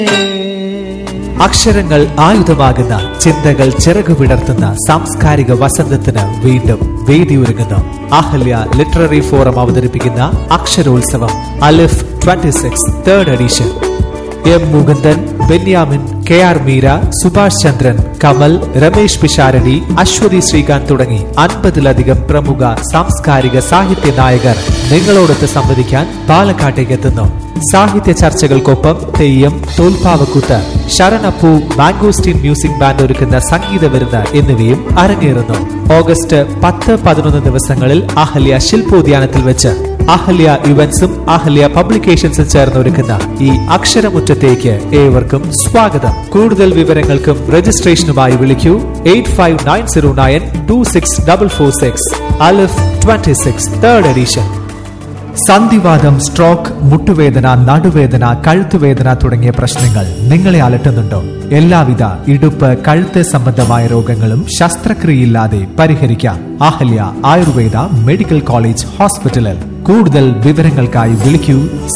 അക്ഷരങ്ങൾ ആയുധമാകുന്ന ചിന്തകൾ ചിറകുവിടർത്തുന്ന സാംസ്കാരിക വസന്തത്തിന് വീണ്ടും വേദിയൊരുങ്ങുന്നു. അഹല്യ ലിറ്റററി ഫോറം അവതരിപ്പിക്കുന്ന അക്ഷരോത്സവം അലിഫ് 26 third edition. M Mukundan, Benyamin, K R Meera, Subhash ചന്ദ്രൻ, കമൽ, രമേശ് പിഷാരടി, അശ്വതി ശ്രീകാന്ത് തുടങ്ങി 50ലധികം പ്രമുഖ സാംസ്കാരിക സാഹിത്യ നായകർ നിങ്ങളോടൊത്ത് സംവദിക്കാൻ പാലക്കാട്ടേക്ക് എത്തുന്നു. സാഹിത്യ ചർച്ചകൾക്കൊപ്പം തെയ്യം, തോൽപ്പാവക്കൂത്ത്, ശരണപ്പൂ, മാംഗോസ്റ്റീൻ മ്യൂസിക് ബാൻഡ് ഒരുക്കുന്ന സംഗീത വിരുന്ന് എന്നിവയും അരങ്ങേറുന്നു. ഓഗസ്റ്റ് 10-11 ദിവസങ്ങളിൽ അഹല്യ ശില്പോദ്യാനത്തിൽ വെച്ച് അഹല്യ ഇവന്റ്സും അഹല്യ പബ്ലിക്കേഷൻസും ചേർന്ന് ഒരുക്കുന്ന ഈ അക്ഷരമുറ്റത്തേക്ക് ഏവർക്കും സ്വാഗതം. കൂടുതൽ വിവരങ്ങൾക്കും രജിസ്ട്രേഷനുമായി വിളിക്കൂ 8590926446. അലിഫ് 26 തേർഡ് എഡിഷൻ. സന്ധിവാതം, സ്ട്രോക്ക്, മുട്ടുവേദന, നടുവേദന, കഴുത്തുവേദന തുടങ്ങിയ പ്രശ്നങ്ങൾ നിങ്ങളെ അലട്ടുന്നുണ്ടോ? എല്ലാവിധ ഇടുപ്പ്, കഴുത്ത് സംബന്ധമായ രോഗങ്ങളും ശസ്ത്രക്രിയയില്ലാതെ പരിഹരിക്കാം. അഹല്യ ആയുർവേദ മെഡിക്കൽ കോളേജ് ഹോസ്പിറ്റലിൽ. കൂടുതൽ വിവരങ്ങൾക്കായി വിളിക്കൂ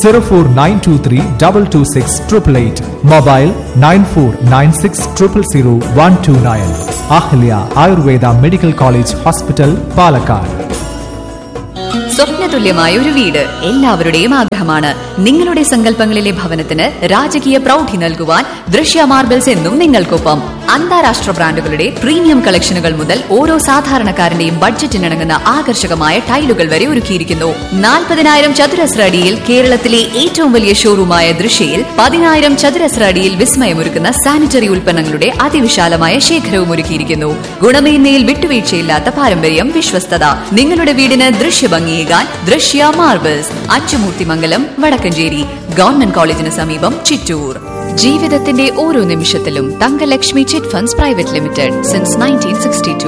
04923226888. Mobile 9496000129. Ahalya Ayurveda medical college hospital, Palakkad. സ്വപ്നതുല്യമായ ഒരു വീട് എല്ലാവരുടെയും ആഗ്രഹമാണ്. നിങ്ങളുടെ സങ്കല്പങ്ങളിലെ ഭവനത്തിന് രാജകീയ പ്രൗഢി നൽകുവാൻ ദൃശ്യ മാർബിൾസ് എന്നും നിങ്ങൾക്കൊപ്പം. അന്താരാഷ്ട്ര ബ്രാൻഡുകളുടെ പ്രീമിയം കളക്ഷനുകൾ മുതൽ ഓരോ സാധാരണക്കാരന്റെയും ബഡ്ജറ്റിനിണങ്ങുന്ന ആകർഷകമായ ടൈലുകൾ വരെ ഒരുക്കിയിരിക്കുന്നു. 40,000 ചതുരശ്ര അടിയിൽ കേരളത്തിലെ ഏറ്റവും വലിയ ഷോറൂമായ ദൃശ്യയിൽ 10,000 ചതുരശ്ര അടിയിൽ വിസ്മയമൊരുക്കുന്ന സാനിറ്ററി ഉൽപ്പന്നങ്ങളുടെ അതിവിശാലമായ ശേഖരവും ഒരുക്കിയിരിക്കുന്നു. ഗുണമേന്മയിൽ വിട്ടുവീഴ്ചയില്ലാത്ത പാരമ്പര്യം, വിശ്വസ്തത. നിങ്ങളുടെ വീടിന് ദൃശ്യഭംഗിയേകാൻ ദൃശ്യ മാർബിൾസ്, അച്ചുമൂർത്തിമംഗലം, വടക്കഞ്ചേരി. ഗവൺമെന്റ് കോളേജിന് സമീപം, ചിറ്റൂർ. ജീവിതത്തിന്റെ ഓരോ നിമിഷത്തിലും Thankalakshmi chit funds private limited since 1962.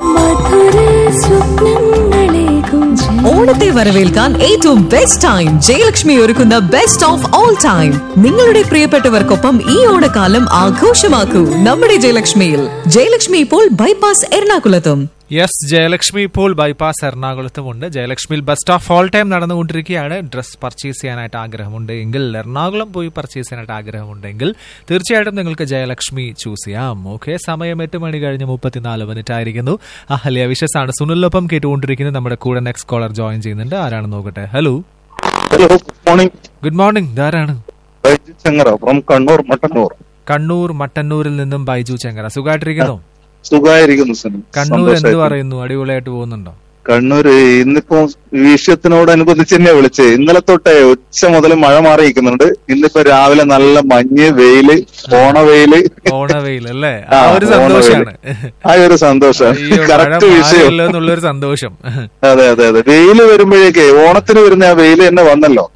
ഓണത്തെ വരവേൽക്കാൻ ഏറ്റവും ബെസ്റ്റ് ടൈം ജയലക്ഷ്മി ഒരുക്കുന്ന ബെസ്റ്റ് ഓഫ് ഓൾ ടൈം. നിങ്ങളുടെ പ്രിയപ്പെട്ടവർക്കൊപ്പം ഈ ഓണക്കാലം ആഘോഷമാക്കൂ നമ്മുടെ ജയലക്ഷ്മിയിൽ. ജയലക്ഷ്മി ഇപ്പോൾ ബൈപ്പാസ് എറണാകുളത്തും. യെസ്, ജയലക്ഷ്മി ഇപ്പോൾ bypass എറണാകുളത്തുമുണ്ട്. ജയലക്ഷ്മിയിൽ best of all time നടന്നുകൊണ്ടിരിക്കുകയാണ്. ഡ്രസ് പർച്ചേസ് ചെയ്യാനായിട്ട് ആഗ്രഹമുണ്ട് എങ്കിൽ, എറണാകുളം പോയി പർച്ചേസ് ചെയ്യാനായിട്ട് ആഗ്രഹമുണ്ടെങ്കിൽ തീർച്ചയായിട്ടും നിങ്ങൾക്ക് ജയലക്ഷ്മി ചൂസ് ചെയ്യാം. ഓക്കെ, സമയം 8 മണി കഴിഞ്ഞ് 34 മിനിറ്റ് ആയിരിക്കുന്നു. അഹല്യ വിഷസാണ് സുനിലൊപ്പം കേട്ടുകൊണ്ടിരിക്കുന്നത്. നമ്മുടെ കൂടെ നെക്സ്റ്റ് കോളർ ജോയിൻ ചെയ്യുന്നുണ്ട്. ആരാണ് നോക്കട്ടെ? Hello, good morning. Good morning. ഇതാരാണ്? ബൈജു ചെങ്ങറ ഫ്രം കണ്ണൂർ മട്ടന്നൂർ. കണ്ണൂർ മട്ടന്നൂരിൽ നിന്നും ബൈജു ചെങ്ങറ. സുഖമായിട്ടിരിക്കുന്നു? സുഖമായിരിക്കുന്നു. കണ്ണൂർ എന്ത് പറയുന്നു? അടിപൊളിയായിട്ട് പോകുന്നുണ്ടോ? കണ്ണൂര് ഇന്നിപ്പോ വിഷയത്തിനോടനുബന്ധിച്ച് തന്നെ വിളിച്ചേ. ഇന്നലെ തൊട്ടേ ഉച്ച മുതൽ മഴ മാറിയിരിക്കുന്നുണ്ട്. ഇന്നിപ്പോ രാവിലെ നല്ല മഞ്ഞ്, വെയില്, ഓണവെയില്. അല്ലേ? ആ ഒരു സന്തോഷമാണ്. ആ ഒരു സന്തം കറക്റ്റ് വിഷയം എന്നുള്ളൊരു സന്തോഷം. അതെ അതെ അതെ. വെയില് വരുമ്പോഴേക്കേ ഓണത്തിന് വരുന്ന ആ വെയില് തന്നെ വന്നല്ലോ.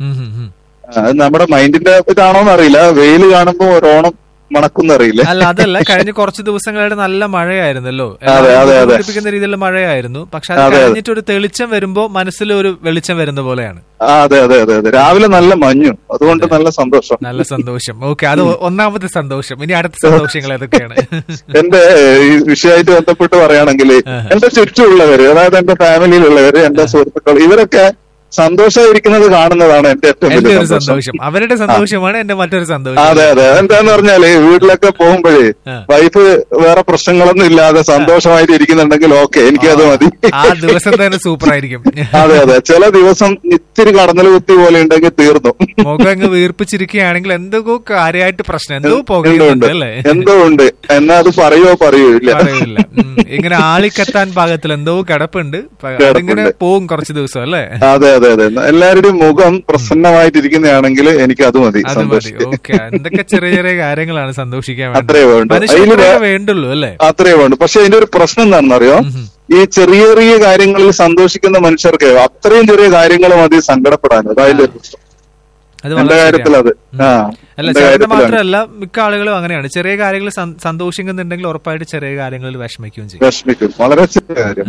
അത് നമ്മുടെ മൈൻഡിന്റെ ഇതാണോന്ന് അറിയില്ല. വെയില് കാണുമ്പോ ഒരു ഓണം മണക്കുന്നറിയില്ല. അല്ല, അതല്ല, കഴിഞ്ഞ കുറച്ച് ദിവസങ്ങളായിട്ട് നല്ല മഴയായിരുന്നല്ലോ. രീതിയിലുള്ള മഴയായിരുന്നു. പക്ഷെ അത് കഴിഞ്ഞിട്ട് ഒരു തെളിച്ചം വരുമ്പോ മനസ്സിൽ ഒരു വെളിച്ചം വരുന്ന പോലെയാണ്. അതെ അതെ അതെ അതെ. രാവിലെ നല്ല മഞ്ഞും, അതുകൊണ്ട് നല്ല സന്തോഷം. നല്ല സന്തോഷം. ഓക്കെ, അത് ഒന്നാമത്തെ സന്തോഷം. ഇനി അടുത്ത സന്തോഷങ്ങൾ ഏതൊക്കെയാണ്? എന്റെ ഈ വിഷയമായിട്ട് ബന്ധപ്പെട്ട് പറയുകയാണെങ്കിൽ, എന്റെ ചുറ്റുമുള്ളവര്, അതായത് എന്റെ ഫാമിലിയിലുള്ളവര്, എന്റെ സുഹൃത്തുക്കൾ, ഇവരൊക്കെ സന്തോഷമായിരിക്കുന്നത് കാണുന്നതാണ് എന്റെ ഏറ്റവും വലിയ സന്തോഷം. അവരുടെ സന്തോഷമാണ് എന്റെ മറ്റൊരു സന്തോഷം. അതെ അതെ. എന്താന്ന് പറഞ്ഞാല് വീട്ടിലൊക്കെ പോകുമ്പോഴേ വൈഫ് വേറെ പ്രശ്നങ്ങളൊന്നും ഇല്ലാതെ സന്തോഷമായിട്ട് ഇരിക്കുന്നുണ്ടെങ്കിൽ ഓക്കെ, എനിക്കത് മതി. ആ ദിവസം തന്നെ സൂപ്പർ ആയിരിക്കും. അതെ അതെ. ചില ദിവസം ഇത്തിരി കടന്നൽ കുത്തി പോലെ ഉണ്ടെങ്കിൽ തീർന്നു. മുഖം അങ്ങ് വീർപ്പിച്ചിരിക്കുകയാണെങ്കിൽ എന്തോ കാര്യമായിട്ട് പ്രശ്നം എന്തോ പോകുന്നുണ്ടല്ലേ? എന്തോ ഉണ്ട്. എന്നാ അത് പറയൂല. ഇങ്ങനെ ആളിക്കത്താൻ പാകത്തിൽ എന്തോ കിടപ്പുണ്ട്. അതിങ്ങനെ പോകും കുറച്ച് ദിവസം അല്ലേ? അതെ അതെ അതെ. എല്ലാവരുടെയും മുഖം പ്രസന്നമായിട്ടിരിക്കുന്നതാണെങ്കിൽ എനിക്ക് അത് മതി. എന്തൊക്കെ ചെറിയ ചെറിയ കാര്യങ്ങളാണ് സന്തോഷിക്കാൻ അത്രേ വേണ്ടു. വേണ്ടുള്ളൂ അല്ലേ? അത്രേ വേണ്ടു. പക്ഷെ അതിന്റെ ഒരു പ്രശ്നം എന്താണെന്നറിയോ? ഈ ചെറിയ ചെറിയ കാര്യങ്ങളിൽ സന്തോഷിക്കുന്ന മനുഷ്യർക്ക് അത്രയും ചെറിയ കാര്യങ്ങൾ മതി സങ്കടപ്പെടാൻ. അതിന്റെ പ്രശ്നം എന്റെ കാര്യത്തിൽ അത്. അല്ല, ചേട്ടന് മാത്രമല്ല, മിക്ക ആളുകളും അങ്ങനെയാണ്. ചെറിയ കാര്യങ്ങൾ സന്തോഷിക്കുന്നുണ്ടെങ്കിൽ ഉറപ്പായിട്ട് ചെറിയ കാര്യങ്ങളിൽ വിഷമിക്കും. വളരെ ചെറിയ കാര്യം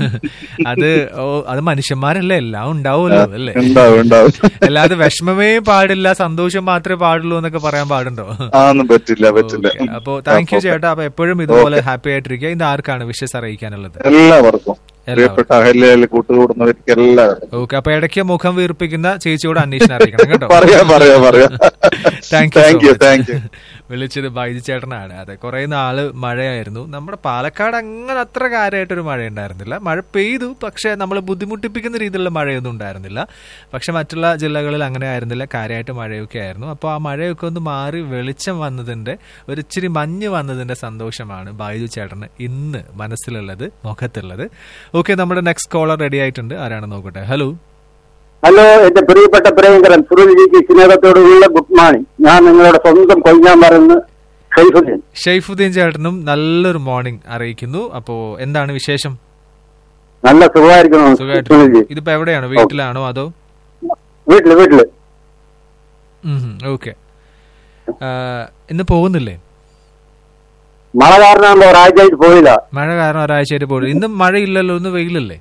അത് മനുഷ്യന്മാരല്ലേ, എല്ലാം ഉണ്ടാവുമല്ലോ അല്ലേ? അല്ലാതെ വിഷമമേ പാടില്ല, സന്തോഷം മാത്രമേ പാടുള്ളൂ എന്നൊക്കെ പറയാൻ പാടുണ്ടോ? പറ്റില്ല. അപ്പൊ താങ്ക് യു ചേട്ടാ. അപ്പൊ എപ്പോഴും ഇതുപോലെ ഹാപ്പി ആയിട്ടിരിക്കുക. ഇത് ആർക്കാണ് വിഷസ് അറിയിക്കാനുള്ളത്? എല്ലാവർക്കും. പ്രിയപ്പെട്ട അഹല്യയിൽ കൂട്ടുകൂടുന്നവർക്ക് എല്ലാവരും. ഓക്കെ, അപ്പൊ ഇടയ്ക്ക് മുഖം വീർപ്പിക്കുന്ന ചേച്ചിയോട് അന്വേഷണം അറിയിക്കണം കേട്ടോ. പറയാ. Thank you. വിളിച്ചത് ബൈജു ചേട്ടനാണ്. അതെ, കുറെ നാള് മഴയായിരുന്നു. നമ്മുടെ പാലക്കാട് അങ്ങനെ അത്ര കാര്യമായിട്ടൊരു മഴ ഉണ്ടായിരുന്നില്ല. മഴ പെയ്തു, പക്ഷെ നമ്മൾ ബുദ്ധിമുട്ടിപ്പിക്കുന്ന രീതിയിലുള്ള മഴയൊന്നും ഉണ്ടായിരുന്നില്ല. പക്ഷെ മറ്റുള്ള ജില്ലകളിൽ അങ്ങനെ ആയിരുന്നില്ല, കാര്യമായിട്ട് മഴയൊക്കെ ആയിരുന്നു. അപ്പോൾ ആ മഴയൊക്കെ ഒന്ന് മാറി വെളിച്ചം വന്നതിന്റെ, ഒരു ഇച്ചിരി മഞ്ഞ് വന്നതിന്റെ സന്തോഷമാണ് ബൈജു ചേട്ടന് ഇന്ന് മനസ്സിലുള്ളത്, മുഖത്തുള്ളത്. ഓക്കെ, നമ്മുടെ നെക്സ്റ്റ് കോളർ റെഡി ആയിട്ടുണ്ട്. ആരാണ് നോക്കട്ടെ. ഹലോ. ഹലോ, എന്റെ പ്രിയപ്പെട്ട പ്രിയങ്കരൻ സുരജിക്ക് സ്നേഹത്തോടുള്ള ഗുഡ് മോർണിംഗ്. ഞാൻ നിങ്ങളുടെ സ്വന്തം കൊയ്യാൻ പറയുന്ന ഷെയ്ഫുദ്ദീൻ ചേട്ടനും നല്ലൊരു മോർണിംഗ് അറിയിക്കുന്നു. അപ്പോ എന്താണ് വിശേഷം? നല്ല സുഖമായിരിക്കണം. ഇതിപ്പോ എവിടെയാണ്, വീട്ടിലാണോ അതോ? വീട്ടില്. ഓക്കെ, ഇന്ന് പോകുന്നില്ലേ? മഴ കാരണം ഒരാഴ്ചയായിട്ട് പോയില്ല. മഴ കാരണം ഒരാഴ്ചയായിട്ട് പോയില്ല. ഇന്നും മഴയില്ലല്ലോ, ഇന്ന് വെയിലല്ലേ?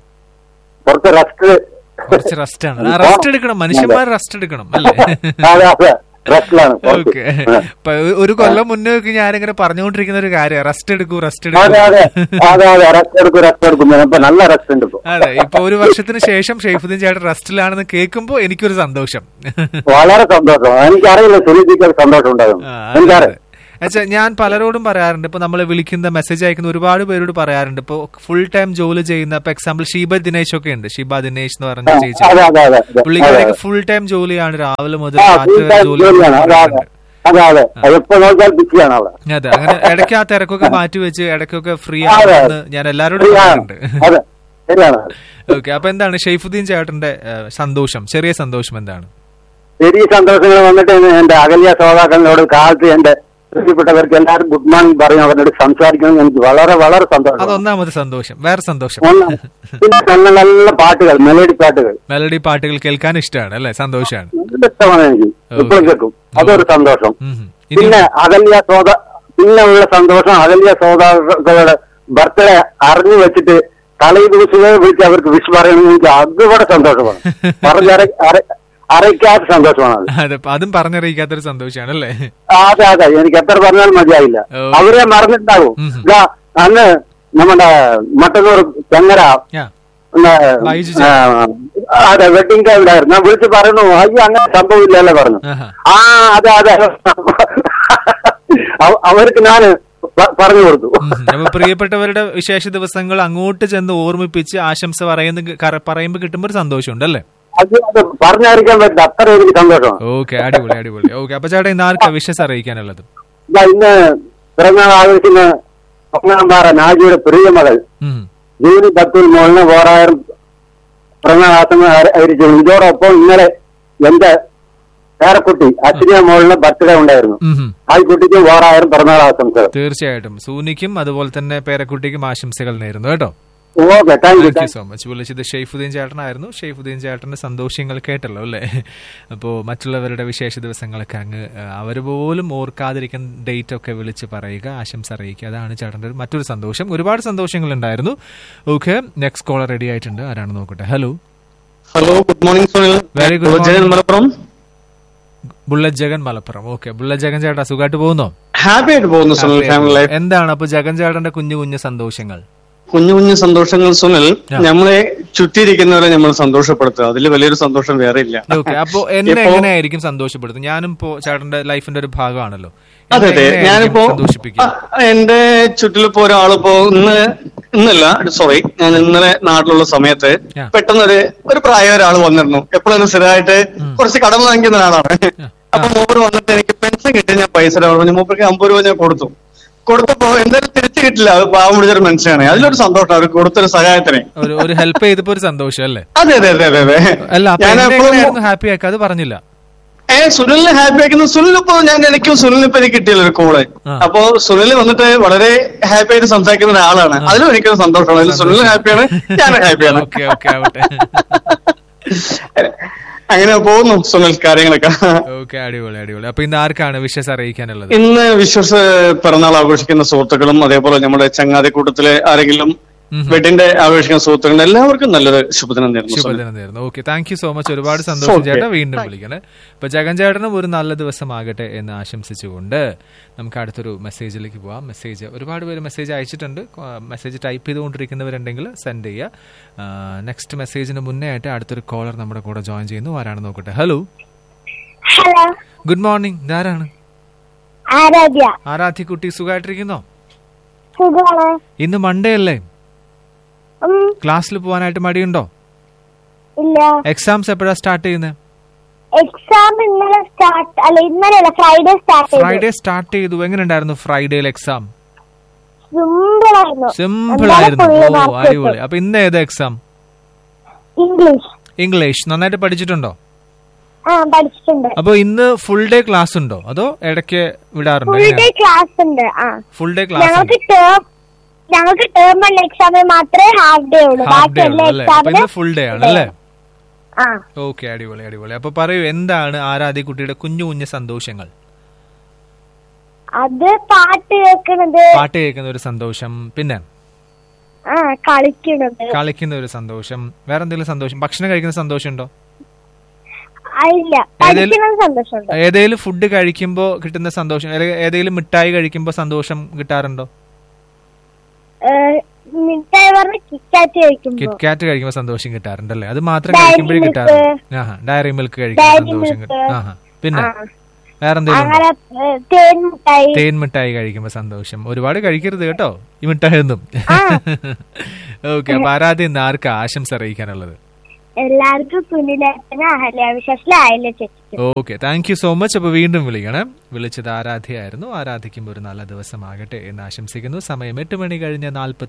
കുറച്ച് റെസ്റ്റ് ആണ്. റെസ്റ്റ് എടുക്കണം, മനുഷ്യന്മാർ റെസ്റ്റ് എടുക്കണം അല്ലേ? ഓക്കെ, ഒരു കൊല്ലം മുന്നേ ഞാനിങ്ങനെ പറഞ്ഞുകൊണ്ടിരിക്കുന്ന ഒരു കാര്യം, റെസ്റ്റ് എടുക്കൂ. അതെ, ഇപ്പൊ ഒരു വർഷത്തിന് ശേഷം ഷെയ്ഫുദ്ദീൻ ചേട്ടൻ റെസ്റ്റിലാണെന്ന് കേൾക്കുമ്പോ എനിക്കൊരു സന്തോഷം, വളരെ സന്തോഷം. എനിക്കറിയില്ല സന്തോഷം ഉണ്ടാകും. ഞാൻ പലരോടും പറയാറുണ്ട്, ഇപ്പൊ നമ്മൾ വിളിക്കുന്ന മെസ്സേജ് അയക്കുന്ന ഒരുപാട് പേരോട് പറയാറുണ്ട്. ഇപ്പൊ ഫുൾ ടൈം ജോലി ചെയ്യുന്ന, ഇപ്പൊ എക്സാമ്പിൾ ഷീബ ദിനേശ് ഒക്കെ ഉണ്ട്. ഷീബ ദിനേശ് എന്ന് പറഞ്ഞ ചേച്ചി, പുള്ളിക്കാരിക്ക് ഫുൾ ടൈം ജോലിയാണ്, രാവിലെ മുതൽ രാത്രി വരെ ജോലി. അതെ, അങ്ങനെ ഇടയ്ക്ക് ആ തിരക്കൊക്കെ മാറ്റി വെച്ച് ഇടയ്ക്കൊക്കെ ഫ്രീ ആണെന്ന് ഞാൻ എല്ലാവരോടും പറയാറുണ്ട്. ഓക്കെ, അപ്പൊ എന്താണ് ഷെയ്ഫുദ്ദീൻ ചേട്ടന്റെ സന്തോഷം, ചെറിയ സന്തോഷം എന്താണ്? ചെറിയ സന്തോഷങ്ങൾ വന്നിട്ട് എന്റെ അകല്യ ശ്രോതാക്കളോട് കാലത്ത് എന്റെ പ്രിയപ്പെട്ടവർക്ക് എല്ലാവരും ഗുഡ് മോർണിംഗ് പറയും, അവരോട് സംസാരിക്കണം. എനിക്ക് വളരെ വളരെ സന്തോഷം. അതൊന്നാമത് സന്തോഷം. വേറെ സന്തോഷം പിന്നെ നല്ല നല്ല പാട്ടുകൾ, മെലഡി പാട്ടുകൾ കേൾക്കാൻ ഇഷ്ടമാണ് അല്ലെ? സന്തോഷമാണ്, ഇഷ്ടമാണ് എനിക്ക്. ഇപ്പോൾ കേൾക്കും, അതൊരു സന്തോഷം. പിന്നെ ഉള്ള സന്തോഷം, അകല്യ ശ്രോതാക്കളുടെ ബർത്ത്ഡേ അറിഞ്ഞു വെച്ചിട്ട് തലേ ദിവസമേ വിളിച്ച് അവർക്ക് വിഷ് പറയണമെന്ന് എനിക്ക് അതുകൂടെ സന്തോഷമാണ്. അറിയിക്കാത്ത സന്തോഷമാണ്. അതും പറഞ്ഞറിയിക്കാത്തൊരു സന്തോഷമാണ് അല്ലേ? അതെ, എനിക്ക് എത്ര പറഞ്ഞാലും മതിയായില്ല. അവരെ മറന്നിട്ടുണ്ടാവും. അന്ന് നമ്മുടെ മട്ടന്നൂർ ചെങ്ങര അതെ വെഡിങ് ഡേ ഉണ്ടായിരുന്നു. ഞാൻ വിളിച്ച് പറഞ്ഞു, അയ്യോ അങ്ങനെ സംഭവമില്ലല്ലേ പറഞ്ഞു. അതെ അവർക്ക് ഞാൻ പറഞ്ഞു കൊടുത്തു. പ്രിയപ്പെട്ടവരുടെ വിശേഷ ദിവസങ്ങൾ അങ്ങോട്ട് ചെന്ന് ഓർമ്മിപ്പിച്ച് ആശംസ പറയുമ്പോ കിട്ടുമ്പോ ഒരു സന്തോഷമുണ്ട് അല്ലേ? അത് പറഞ്ഞറിയിക്കാൻ പറ്റില്ല, അത്ര എനിക്ക് സന്തോഷമാണ്. ഓക്കെ, അടിപൊളി. ഓക്കെ, അപ്പൊ ചേട്ടാ ഇന്ന് ആർക്കാ വിഷസ് അറിയിക്കാനുള്ളത്? ഇന്ന് പിറന്നാൾ ആഘോഷിക്കുന്ന ഒന്നാംപാറ നാജിയുടെ പ്രിയ മകൾ ജൂലി ബത്തുൽ മോളിന് 1000 പിറന്നാൾ ആയിരിച്ചു. ഇതോടൊപ്പം ഇന്നലെ എന്റെ പേരക്കുട്ടി അശ്വിനിയ മോളിന് ബർത്ത്ഡേ ഉണ്ടായിരുന്നു. ആ കുട്ടിക്ക് 1000 പിറന്നാൾ ആശംസകൾ. തീർച്ചയായിട്ടും സൂനിക്കും അതുപോലെ തന്നെ പേരക്കുട്ടിക്കും ആശംസകൾ നേരുന്നു കേട്ടോ. Thank you so much. വിളിച്ചത് ഷെയ്ഫുദ്ദീൻ ചേട്ടനായിരുന്നു. ഷെയ്ഫുദ്ദീൻ ചേട്ടന്റെ സന്തോഷങ്ങൾ കേട്ടല്ലോ അല്ലേ? അപ്പോൾ മറ്റുള്ളവരുടെ വിശേഷ ദിവസങ്ങളൊക്കെ അങ്ങ് അവർ പോലും ഓർക്കാതിരിക്കുന്ന ഡേറ്റ് ഒക്കെ വിളിച്ച് പറയുക, ആശംസ അറിയിക്കുക, അതാണ് ചേട്ടന്റെ മറ്റൊരു സന്തോഷം. ഒരുപാട് സന്തോഷങ്ങൾ ഉണ്ടായിരുന്നു. ഓക്കെ, നെക്സ്റ്റ് കോളർ റെഡി ആയിട്ടുണ്ട്. ആരാണ് നോക്കട്ടെ. Hello. Good morning Sunil. Very good morning. Malappuram bullet Jagan Malappuram. Okay, bullet Jagan ചേട്ടാ സുഖമായിട്ട് പോകുന്നോ? ഹാപ്പി ആയിട്ട് പോകുന്നു സുനിൽ. ഫാമിലി ലൈഫ് എന്താണ് അപ്പൊ ജഗൻ ചേട്ടന്റെ കുഞ്ഞു സന്തോഷങ്ങൾ? കുഞ്ഞു സന്തോഷങ്ങൾ സുനിൽ, നമ്മളെ ചുറ്റിയിരിക്കുന്നവരെ നമ്മൾ സന്തോഷപ്പെടുത്തുക, അതിൽ വലിയൊരു സന്തോഷം വേറെ ഇല്ല. ഓക്കെ, അപ്പൊ എങ്ങനെയായിരിക്കും സന്തോഷപ്പെടുത്തുന്നത്? ഞാനും ഇപ്പോ ചേട്ടന്റെ ലൈഫിന്റെ ഒരു ഭാഗമാണല്ലോ. അതെ, ഞാനിപ്പോ എന്റെ ചുറ്റിലിപ്പോ ഒരാളിപ്പോ ഞാൻ ഇന്നലെ നാട്ടിലുള്ള സമയത്ത് പെട്ടെന്നൊരു പ്രായ ഒരാൾ വന്നിരുന്നു. എപ്പോഴും സ്ഥിരമായിട്ട് കുറച്ച് കടം വാങ്ങിക്കുന്ന ഒരാളാണ്. അപ്പൊ മൂപ്പർ വന്നിട്ട് എനിക്ക് പെൻഷൻ കിട്ടി, ഞാൻ പൈസ മൂപ്പർക്ക് 50 രൂപ ഞാൻ കൊടുത്തപ്പോ എന്തായാലും തിരിച്ചു കിട്ടില്ല. അത് പാവം പിടിച്ചൊരു മനുഷ്യനാണ്. അതിലൊരു സന്തോഷം, അവർ കൊടുത്തൊരു സഹായത്തിന് ഒരു ഹെൽപ്പ് ചെയ്തപ്പോ ഒരു സന്തോഷം അല്ലേ? അതെ. ഞാൻ ഹാപ്പി ആക്കി അത് പറഞ്ഞില്ല. സുനിലിനെ ഹാപ്പി ആക്കുന്ന സുനിലിപ്പോ എനിക്കും സുനിലിനിപ്പോ എനിക്ക് കിട്ടിയല്ലോ ഒരു കോള്. അപ്പൊ സുനിൽ വന്നിട്ട് വളരെ ഹാപ്പി ആയിട്ട് സംസാരിക്കുന്ന ഒരാളാണ്. അതിലും എനിക്കൊരു സന്തോഷമാണ്. അതിൽ സുനിൽ ഹാപ്പിയാണ്, ഞാൻ ഹാപ്പിയാണ്. അങ്ങനെ പോകുന്നു സുനിൽ കാര്യങ്ങളൊക്കെ. അടിപൊളി. അപ്പൊ ഇന്ന് ആർക്കാണ് വിശ്വസ് അറിയിക്കാനുള്ളത്? ഇന്ന് വിശ്വസ് പിറന്നാൾ ആഘോഷിക്കുന്ന സുഹൃത്തുക്കളും അതേപോലെ നമ്മുടെ ചങ്ങാതിക്കൂട്ടത്തിലെ ആരെങ്കിലും വെഡിന്റെ ആഘോഷിക്കുന്ന സുഹൃത്തുക്കളുടെ എല്ലാവർക്കും നല്ലൊരു ശുഭദിനം നേരുന്നു. ശുഭദിനം നേരുന്നു. Okay, thank you so much. ഒരുപാട് സന്തോഷം ചേട്ടാ, വീണ്ടും വിളിക്കണേ. അപ്പൊ ജഗൻ ചേട്ടനും ഒരു നല്ല ദിവസമാകട്ടെ എന്ന് ആശംസിച്ചുകൊണ്ട് നമുക്ക് അടുത്തൊരു മെസ്സേജിലേക്ക് പോവാം. മെസ്സേജ് ഒരുപാട് പേര് മെസ്സേജ് അയച്ചിട്ടുണ്ട്. മെസ്സേജ് ടൈപ്പ് ചെയ്തുകൊണ്ടിരിക്കുന്നവരുണ്ടെങ്കിൽ സെൻഡ് ചെയ്യുക. നെക്സ്റ്റ് മെസ്സേജിന് മുന്നേ ആയിട്ട് അടുത്തൊരു കോളർ നമ്മുടെ കൂടെ ജോയിൻ ചെയ്യുന്നു. ആരാണ് നോക്കട്ടെ. Hello, good morning. ഇതാരാണ്? ആരാധ്യ കുട്ടി, സുഖമായിട്ടിരിക്കുന്നോ? ഇന്ന് മൺഡേ അല്ലേ? ക്ലാസ്സിൽ പോവാനായിട്ട് മടിയുണ്ടോ? ഇല്ല. എക്സാംസ് എപ്പോഴാ സ്റ്റാർട്ട് ചെയ്യുന്നത്? എക്സാം ഫ്രൈഡേ സ്റ്റാർട്ട് ചെയ്തു. എങ്ങനെയുണ്ടായിരുന്നു ഫ്രൈഡേയിൽ എക്സാം? സിമ്പിൾ ആയിരുന്നു. ഓ, അടിപൊളി. അപ്പൊ ഇന്ന് ഏതാ എക്സാം? ഇംഗ്ലീഷ്. നന്നായിട്ട് പഠിച്ചിട്ടുണ്ടോ? അപ്പൊ ഇന്ന് ഫുൾ ഡേ ക്ലാസ് ഉണ്ടോ അതോ ഇടയ്ക്ക് വിടാറുണ്ടോ? Full day class. ഞങ്ങൾക്ക് ടേം 1 എക്സാമിന് മാത്രമേ ഹാഫ് ഡേ ഉള്ളൂ. ബാക്കി എല്ലാ എക്സാമിനും ഫുൾ ഡേ ആണ് അല്ലേ? ഓക്കെ, അടിപൊളി അടിപൊളി. അപ്പൊ പറയൂ, എന്താണ് ആരാധ്യ കുട്ടിയുടെ കുഞ്ഞു കുഞ്ഞു സന്തോഷങ്ങൾ? അത് പാട്ട് കേൾക്കുന്ന ഒരു സന്തോഷം, പിന്നെ കളിക്കുന്ന ഒരു സന്തോഷം, വേറെ എന്തെങ്കിലും സന്തോഷം? ഭക്ഷണം കഴിക്കുന്ന സന്തോഷം ഉണ്ടോ? ഏതെങ്കിലും ഫുഡ് കഴിക്കുമ്പോ കിട്ടുന്ന സന്തോഷം, ഏതെങ്കിലും മിഠായി കഴിക്കുമ്പോ സന്തോഷം കിട്ടാറുണ്ടോ? കിറ്റ്കാറ്റ് കഴിക്കുമ്പോ സന്തോഷം കിട്ടാറുണ്ടല്ലേ? അത് മാത്രം കഴിക്കുമ്പോഴേ കിട്ടാറുണ്ട്. ഡയറി മിൽക്ക് കഴിക്കുമ്പോ സന്തോഷം കിട്ടും. പിന്നെ വേറെന്തെങ്കിലും? തേൻ മിഠായി കഴിക്കുമ്പോ സന്തോഷം. ഒരുപാട് കഴിക്കരുത് കേട്ടോ ഈ മിഠായി ഒന്നും. ഓക്കെ, അപ്പൊ ആരാധ്യ ഇന്ന് ആർക്കാ ആശംസ അറിയിക്കാനുള്ളത്? എല്ലാവർക്കും. Okay, thank you so much. അപ്പൊ വീണ്ടും വിളിക്കണം. വിളിച്ചത് ആരാധ്യയായിരുന്നു. ആരാധിക്കുമ്പോൾ ഒരു നല്ല ദിവസമാകട്ടെ എന്ന് ആശംസിക്കുന്നു. സമയം 8 മണി കഴിഞ്ഞ്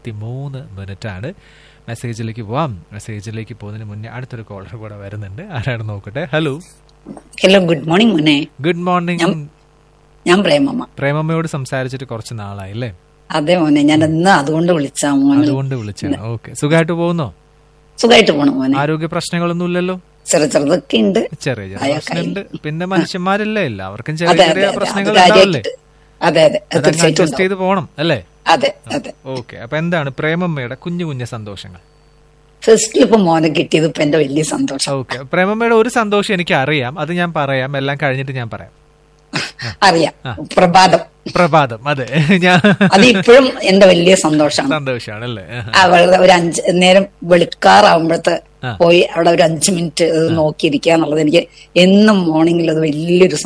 43 ആണ്. മെസ്സേജിലേക്ക് പോവാം. മെസ്സേജിലേക്ക് പോകുന്നതിന് മുന്നേ അടുത്തൊരു കോളർ കൂടെ വരുന്നുണ്ട്. ആരാണ് നോക്കട്ടെ. ഹലോ. ഹലോ, ഗുഡ് മോർണിംഗ് മോനെ. Good morning. ഞാൻ പ്രേമമ്മ. പ്രേമമ്മയോട് സംസാരിച്ചിട്ട് കുറച്ച് നാളായില്ലേ? അതെ മോനെ, ഞാൻ ഇന്ന് അതുകൊണ്ട് വിളിച്ചാണ്. ഓക്കെ, സുഖമായിട്ട് പോകുന്നോ? സുഖമായിട്ട് പോണു മോനെ. ആരോഗ്യ പ്രശ്നങ്ങളൊന്നും ഇല്ലല്ലോ? ചെറുതൊക്കെ ഉണ്ട്. ചെറിയ പ്രശ്നമുണ്ട്. പിന്നെ മനുഷ്യന്മാരല്ലേ, എല്ലാവർക്കും ചെറിയ ചെറിയ പ്രശ്നങ്ങൾ ഉണ്ടാവില്ലേ? അഡ്ജസ്റ്റ് ചെയ്ത് പോണം അല്ലേ? അതെ അതെ. ഓക്കെ, അപ്പൊ എന്താണ് പ്രേമമ്മയുടെ കുഞ്ഞു കുഞ്ഞു സന്തോഷങ്ങൾ? ഫസ്റ്റിൽ ഇപ്പൊ മോനെ കിട്ടിയത് ഇപ്പൊ എന്റെ വലിയ സന്തോഷം. ഓക്കെ, പ്രേമമ്മയുടെ ഒരു സന്തോഷം എനിക്ക് അറിയാം, അത് ഞാൻ പറയാം. എല്ലാം കഴിഞ്ഞിട്ട് ഞാൻ പറയാം. അറിയാം. പ്രഭാതം. അതെ, അത് ഇപ്പോഴും എന്റെ വലിയ സന്തോഷമാണല്ലേ? ഒരു 5 നേരം വെളുക്കാറാവുമ്പോഴത്തെ പോയി അവിടെ ഒരു 5 മിനിറ്റ് നോക്കിയിരിക്കുക എന്നുള്ളത് എനിക്ക് എന്നും മോർണിംഗിൽ അത് വലിയൊരു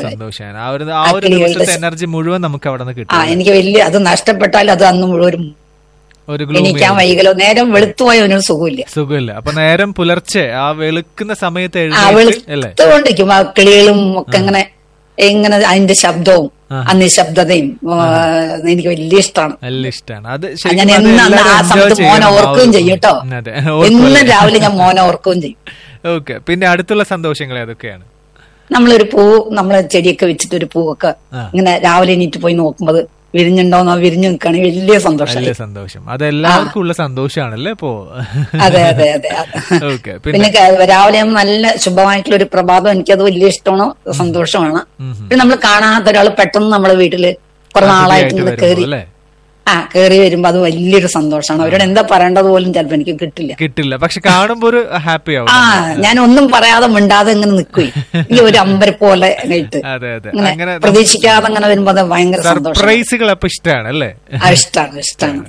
സന്തോഷമാണ്. എനർജി മുഴുവൻ നമുക്ക് അവിടെ നിന്ന് കിട്ടും. എനിക്ക് വലിയ അത് നഷ്ടപ്പെട്ടാൽ അത് അന്ന് മുഴുവൻ എണീക്കാൻ വൈകലോ. നേരം വെളുത്തുപോയ ഒരു സുഖമില്ല. അപ്പൊ നേരം പുലർച്ചെ ആ വെളുക്കുന്ന സമയത്ത് വെളുത്തുകൊണ്ടിരിക്കും. ആ കിളികളും ഒക്കെ എങ്ങനെ അതിന്റെ ശബ്ദവും ആ നിശബ്ദതയും എനിക്ക് വലിയ ഇഷ്ടമാണ്. ഞാൻ എന്നും ആ സമയത്ത് മോനെ ഓർക്കുകയും ചെയ്യും കേട്ടോ. എന്നും രാവിലെ ഞാൻ മോനെ ഓർക്കുകയും ചെയ്യും. ഓക്കെ, പിന്നെ അടുത്തുള്ള സന്തോഷങ്ങൾ ഏതൊക്കെയാണ്? നമ്മളൊരു നമ്മളെ ചെടിയൊക്കെ വെച്ചിട്ട് ഒരു പൂവൊക്കെ ഇങ്ങനെ രാവിലെ എണീറ്റ് പോയി നോക്കുമ്പോൾ വിരിഞ്ഞുണ്ടോന്നോ വിരിഞ്ഞു നിൽക്കുകയാണെങ്കിൽ വലിയ സന്തോഷം. അതെല്ലാവർക്കും ഉള്ള സന്തോഷമാണല്ലേ ഇപ്പോ? അതെ അതെ അതെ. പിന്നെ രാവിലെ നല്ല ശുഭമായിട്ടുള്ള ഒരു പ്രഭാതം, എനിക്കത് വലിയ ഇഷ്ടമാണ്, സന്തോഷമാണ്. പിന്നെ നമ്മൾ കാണാത്ത ഒരാൾ പെട്ടെന്ന് നമ്മളെ വീട്ടില് കുറെ നാളായിട്ട് കയറി വരുമ്പോ അത് വലിയൊരു സന്തോഷമാണ്. അവരോട് എന്താ പറയേണ്ടത് പോലും ചിലപ്പോ എനിക്ക് കിട്ടില്ല. പക്ഷെ കാണുമ്പോ ഒരു ഹാപ്പി ആവും. ഞാൻ ഒന്നും പറയാതെ മിണ്ടാതെ ഇങ്ങനെ നിൽക്കുകയും ഈ ഒരു അമ്പര പോലെ ഇങ്ങനെ പ്രതീക്ഷിക്കാതെ അങ്ങനെ വരുമ്പോ അത് ഭയങ്കര സർപ്രൈസുകൾ ഇഷ്ടമാണ് അല്ലേ? ഇഷ്ടമാണ്.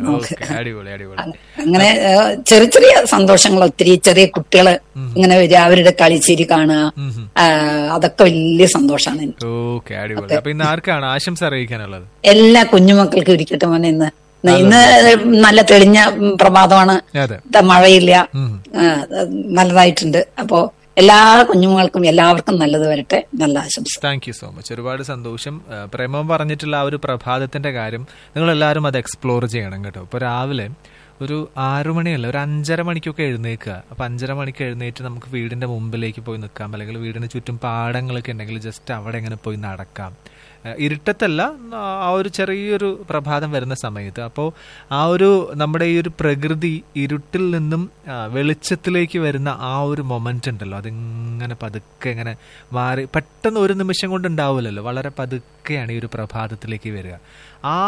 അങ്ങനെ ചെറിയ ചെറിയ സന്തോഷങ്ങൾ, ഒത്തിരി ചെറിയ കുട്ടികള് ഇങ്ങനെ വരിക, അവരുടെ കളിച്ചിരി കാണുക, അതൊക്കെ വലിയ സന്തോഷമാണ് എനിക്ക്. ആർക്കാണ് ആശംസ അറിയിക്കാനുള്ളത്? എല്ലാ കുഞ്ഞുമക്കൾക്കും ഇരിക്കട്ടെ മോനെ. ഇന്ന് നല്ല തെളിഞ്ഞ പ്രഭാതമാണ്, മഴയില്ല, നല്ലതായിട്ടുണ്ട്. അപ്പോ എല്ലാ കുഞ്ഞുങ്ങൾക്കും എല്ലാവർക്കും നല്ലത് വരട്ടെ. നല്ല ആശംസ. Thank you so much. ഒരുപാട് സന്തോഷം. പ്രേമം പറഞ്ഞിട്ടുള്ള ആ ഒരു പ്രഭാതത്തിന്റെ കാര്യം നിങ്ങൾ എല്ലാവരും അത് എക്സ്പ്ലോർ ചെയ്യണം കേട്ടോ. ഇപ്പൊ രാവിലെ ഒരു 6 മണിയല്ല, ഒരു 5:30 മണിക്കൊക്കെ എഴുന്നേക്കുക. അപ്പൊ 5:30 മണിക്ക് എഴുന്നേറ്റ് നമുക്ക് വീടിന്റെ മുമ്പിലേക്ക് പോയി നിൽക്കാം, അല്ലെങ്കിൽ വീടിന് ചുറ്റും പാടങ്ങളൊക്കെ ഉണ്ടെങ്കിൽ ജസ്റ്റ് അവിടെ ഇങ്ങനെ പോയി നടക്കാം. ഇരുട്ടത്തല്ല, ആ ഒരു ചെറിയൊരു പ്രഭാതം വരുന്ന സമയത്ത്. അപ്പോൾ ആ ഒരു നമ്മുടെ ഈ ഒരു പ്രകൃതി ഇരുട്ടിൽ നിന്നും വെളിച്ചത്തിലേക്ക് വരുന്ന ആ ഒരു മൊമെന്റ് ഉണ്ടല്ലോ, അതിങ്ങനെ പതുക്കെ ഇങ്ങനെ മാറി പെട്ടെന്ന് ഒരു നിമിഷം കൊണ്ട് ഉണ്ടാവില്ലല്ലോ, വളരെ പതുക്കെയാണ് ഈ ഒരു പ്രഭാതത്തിലേക്ക് വരിക. ആ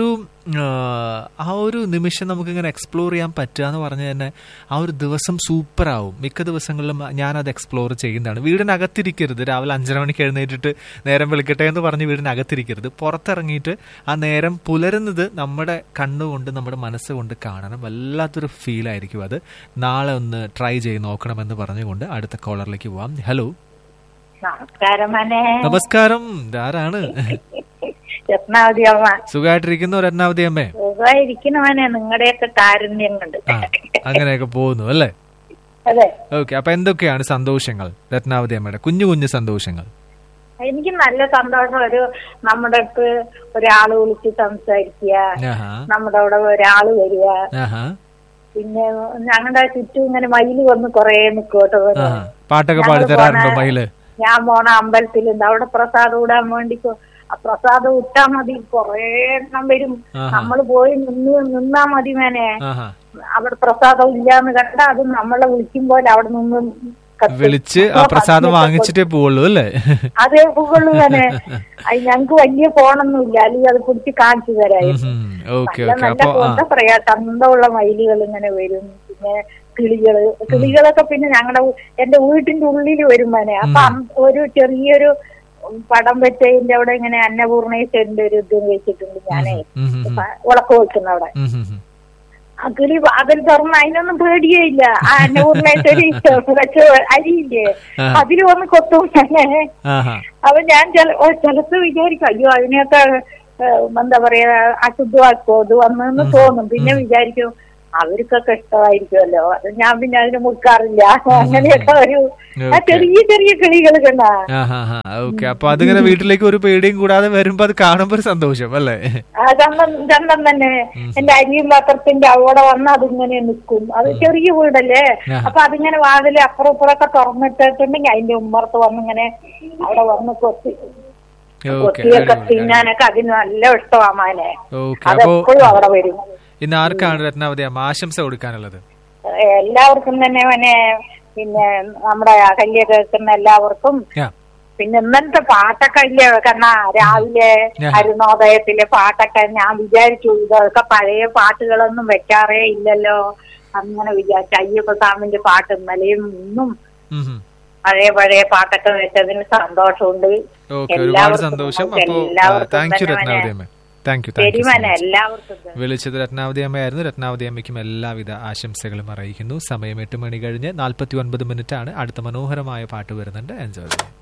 ഒരു നിമിഷം നമുക്കിങ്ങനെ എക്സ്പ്ലോർ ചെയ്യാൻ പറ്റുക എന്ന് പറഞ്ഞാൽ തന്നെ ആ ഒരു ദിവസം സൂപ്പറാവും. മിക്ക ദിവസങ്ങളിലും ഞാനത് എക്സ്പ്ലോർ ചെയ്യുന്നതാണ്. വീടിനകത്തിരിക്കരുത്, രാവിലെ 5:30 മണിക്ക് എഴുന്നേറ്റിട്ട് നേരം വെളുക്കട്ടെ എന്ന് പറഞ്ഞ് വീടിനകത്തിരിക്കരുത്. പുറത്തിറങ്ങിയിട്ട് ആ നേരം പുലരുന്നത് നമ്മുടെ കണ്ണുകൊണ്ട് നമ്മുടെ മനസ്സുകൊണ്ട് കാണണം. വല്ലാത്തൊരു ഫീലായിരിക്കും അത്. നാളെ ഒന്ന് ട്രൈ ചെയ്ത് നോക്കണമെന്ന് പറഞ്ഞുകൊണ്ട് അടുത്ത കോളറിലേക്ക് പോവാം. ഹലോ, നമസ്കാരം. ആരാണ്? രത്നാവതി അമ്മ. സുഖമായിട്ടിരിക്കുന്നു രത്നാവതി അമ്മേ? സുഖമായിരിക്കണവനെ, നിങ്ങളുടെയൊക്കെ കാരുണ്യം കൊണ്ട് അങ്ങനെയൊക്കെ പോകുന്നു അല്ലേ? അതെ. ഓക്കെ, അപ്പൊ എന്തൊക്കെയാണ് സന്തോഷങ്ങൾ രത്നാവതി അമ്മയുടെ, കുഞ്ഞു കുഞ്ഞു സന്തോഷങ്ങൾ? എനിക്ക് നല്ല സന്തോഷം. നമ്മുടെ അടുത്ത് ഒരാള് വിളിച്ച് സംസാരിക്കുക, നമ്മുടെ അവിടെ ഒരാള് വരിക, പിന്നെ ഞങ്ങളുടെ ചുറ്റും ഇങ്ങനെ മയില് വന്ന് കൊറേ നിക്കോട്ടോ. പാട്ടൊക്കെ പാടി തരാറുണ്ടോ മയില്? ഞാൻ പോണ അമ്പലത്തിലുണ്ട്, അവിടെ പ്രസാദം ഇടാൻ വേണ്ടി ആ പ്രസാദം ഇട്ടാ മതി, കൊറേ എണ്ണം വരും. നമ്മള് പോയി നിന്നാ മതി മേനെ. അവിടെ പ്രസാദം ഇല്ലാന്ന് കണ്ട അത് നമ്മളെ വിളിക്കുമ്പോൾ അവിടെ നിന്ന് വിളിച്ച് ആ പ്രസാദം വാങ്ങിച്ചിട്ടേ പോവുള്ളൂ അല്ലേ? അതേ പോവുള്ളൂ മേനെ. ഞങ്ങക്ക് വലിയ ഫോണൊന്നുമില്ല, അല്ലെങ്കിൽ അത് പിടിച്ച് കാണിച്ചു തരായിരുന്നു. എന്താ പറയാ, ചന്തമുള്ള മയിലുകൾ ഇങ്ങനെ വരും. പിന്നെ കിളികളൊക്കെ പിന്നെ എന്റെ വീട്ടിന്റെ ഉള്ളിൽ വരും മേനെ. അപ്പൊ ഒരു ചെറിയൊരു പടം വെച്ചതിന്റെ അവിടെ ഇങ്ങനെ അന്നപൂർണേശ്വരന്റെ ഒരു ഇത് വെച്ചിട്ടുണ്ട് ഞാനേ, ഉളക്കം വെക്കുന്ന അവിടെ. ആ കിളി അതിൽ തുറന്ന് അതിനൊന്നും പേടിയേ ഇല്ല. ആ അന്നപൂർണേശ്വരി വെച്ച അരിയില്ലേ, അതിൽ വന്ന് കൊത്തും തന്നെ. അപ്പൊ ഞാൻ ചിലത്ത് വിചാരിക്കും, അയ്യോ അതിനെയൊക്കെ എന്താ പറയാ അശുദ്ധമാക്കോ ഇത് വന്നെന്ന് തോന്നും. പിന്നെ വിചാരിക്കും അവർക്കൊക്കെ ഇഷ്ടമായിരിക്കുമല്ലോ, അത് ഞാൻ പിന്നെ അതിന് മുക്കാറില്ല. അങ്ങനെയൊക്കെ ഒരു ചെറിയ ചെറിയ കിളികൾ കണ്ടാ. ഓക്കെ, അപ്പൊ അതിങ്ങനെ വീട്ടിലേക്ക് ഒരു പേടിയും കൂടാതെ വരുമ്പോ അത് കാണുമ്പോ ഒരു സന്തോഷം അല്ലേ? ചന്തം തന്നെ. എന്റെ അരിയും പാത്രത്തിന്റെ അവിടെ വന്ന് അതിങ്ങനെ നിൽക്കും. അത് ചെറിയ വീടല്ലേ, അപ്പൊ അതിങ്ങനെ വാതില് അപ്പുറം ഇപ്പുറമൊക്കെ തുറന്നിട്ടിട്ടുണ്ടെങ്കിൽ അതിന്റെ ഉമ്മറത്ത് വന്നിങ്ങനെ അവിടെ വന്ന് കൊത്തിയൊക്കെ തിന്നാനൊക്കെ അതിന് നല്ല ഇഷ്ടമാമാനെ. അതെപ്പോഴും അവിടെ വരും. ഇന്ന് ആർക്കാണ് രത്നാവതി അമ്മ ആശംസ കൊടുക്കാനുള്ളത്? എല്ലാവർക്കും തന്നെ പിന്നെ നമ്മുടെ അകല്യ കേൾക്കുന്ന എല്ലാവർക്കും. പിന്നെ ഇന്നത്തെ പാട്ടൊക്കെ ഇല്ലേ കാരണം രാവിലെ അരുണോദയത്തിലെ പാട്ടൊക്കെ ഞാൻ വിചാരിച്ചു ഇതൊക്കെ പഴയ പാട്ടുകളൊന്നും വെക്കാറേ ഇല്ലല്ലോ അങ്ങനെ വിചാരിച്ചു. അയ്യപ്പ സ്വാമിന്റെ പാട്ട് ഇന്നലെയും ഇന്നും പഴയ പാട്ടൊക്കെ വെച്ചതിന് സന്തോഷമുണ്ട്. എല്ലാവർക്കും വിളിച്ചത് രത്നാവതി അമ്മയായിരുന്നു. രത്നാവതി അമ്മയ്ക്കും എല്ലാവിധ ആശംസകളും അറിയിക്കുന്നു. സമയം 8 മണി കഴിഞ്ഞ് 49 മിനിറ്റാണ്. അടുത്ത മനോഹരമായ പാട്ട് വരുന്നുണ്ട്. എൻജോയ് ചെയ്യാം.